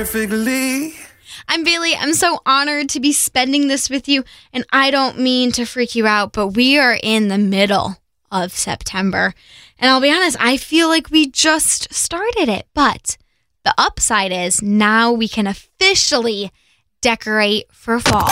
Perfectly. I'm Bailey. I'm so honored to be spending this with you, and I don't mean to freak you out, but we are in the middle of September, and I'll be honest, I feel like we just started it, but the upside is now we can officially decorate for fall.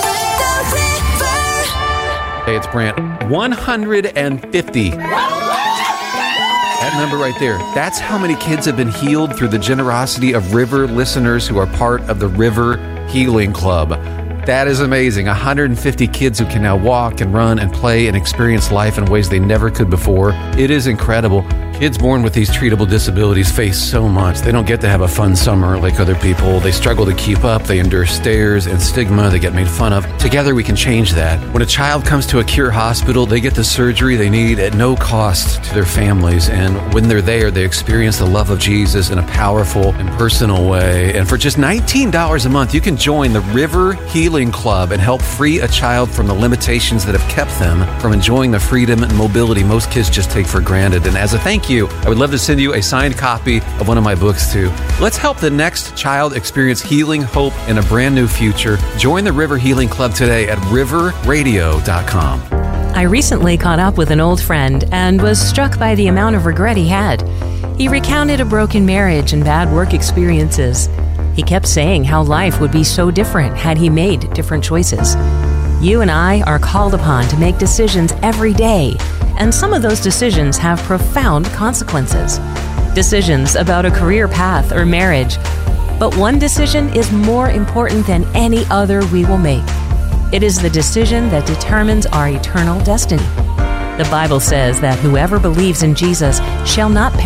Hey, it's Brant. 150. That number right there, that's how many kids have been healed through the generosity of River listeners who are part of the River Healing Club. That is amazing. 150 kids who can now walk and run and play and experience life in ways they never could before. It is incredible. Kids born with these treatable disabilities face so much. They don't get to have a fun summer like other people. They struggle to keep up. They endure stares and stigma. They get made fun of. Together, we can change that. When a child comes to a Cure hospital, they get the surgery they need at no cost to their families. And when they're there, they experience the love of Jesus in a powerful and personal way. And for just $19 a month, you can join the River Healing Club and help free a child from the limitations that have kept them from enjoying the freedom and mobility most kids just take for granted. And as a thank you, I would love to send you a signed copy of one of my books too. Let's help the next child experience healing, hope, and a brand new future. Join the River Healing Club today at riverradio.com. I recently caught up with an old friend and was struck by the amount of regret he had. He recounted a broken marriage and bad work experiences. He kept saying how life would be so different had he made different choices. You and I are called upon to make decisions every day, and some of those decisions have profound consequences. Decisions about a career path or marriage. But one decision is more important than any other we will make. It is the decision that determines our eternal destiny. The Bible says that whoever believes in Jesus shall not perish